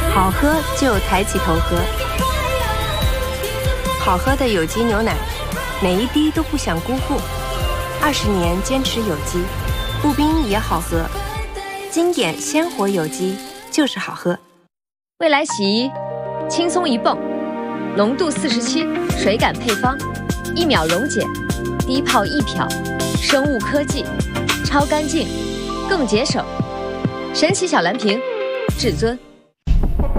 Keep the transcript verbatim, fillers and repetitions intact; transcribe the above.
好喝就抬起头喝。好喝的有机牛奶，每一滴都不想辜负。二十年坚持有机，步冰也好喝。经典鲜活有机就是好喝。 未来洗衣，轻松一泵，浓度四十七，水感配方，一秒溶解，低泡一漂，生物科技，超干净，更节省。神奇小蓝瓶，至尊。